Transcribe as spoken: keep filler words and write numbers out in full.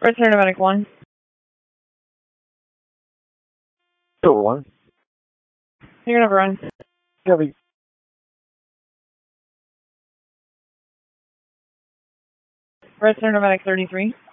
Red Center Medic one. Silver one. You're gonna run. Heavy. Red Center Medic thirty-three.